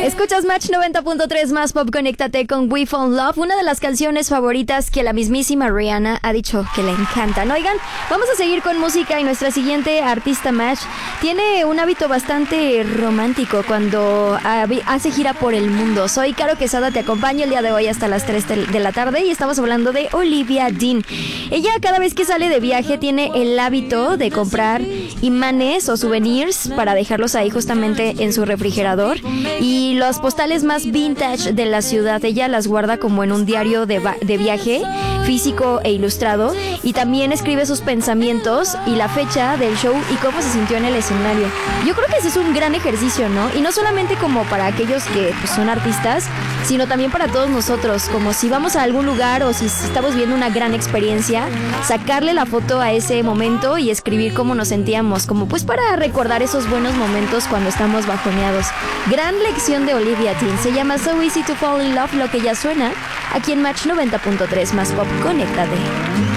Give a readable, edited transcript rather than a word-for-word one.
Escuchas Match 90.3 más pop, conéctate con We Found Love, una de las canciones favoritas que la mismísima Rihanna ha dicho que le encantan. Oigan, vamos a seguir con música y nuestra siguiente artista Match tiene un hábito bastante romántico cuando hace gira por el mundo. Soy Caro Quesada, te acompaño el día de hoy hasta las 3 de la tarde y estamos hablando de Olivia Dean. Ella cada vez que sale de viaje tiene el hábito de comprar imanes o souvenirs para dejarlos ahí justamente en su refrigerador, y los postales más vintage de la ciudad ella las guarda como en un diario de viaje físico e ilustrado, y también escribe sus pensamientos y la fecha del show y cómo se sintió en el escenario. Yo creo que ese es un gran ejercicio, ¿no? Y no solamente como para aquellos que pues, son artistas, sino también para todos nosotros, como si vamos a algún lugar o si estamos viendo una gran experiencia, sacarle la foto a ese momento y escribir cómo nos sentíamos, como pues para recordar esos buenos momentos cuando estamos bajoneados. Gran lección de Olivia Dean, se llama So Easy to Fall in Love, lo que ya suena aquí en Match 90.3 más pop, conéctate.